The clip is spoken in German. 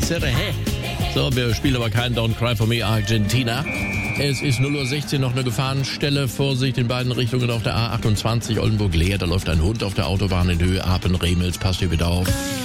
Buonasera, hey. So, wir spielen aber kein Don't Cry For Me Argentina. Es ist 0:16 Uhr, noch eine Gefahrenstelle. Vorsicht in beiden Richtungen auf der A28 Oldenburg-Leer. Da läuft ein Hund auf der Autobahn in Höhe Apen-Remels. Passt ihr bitte auf.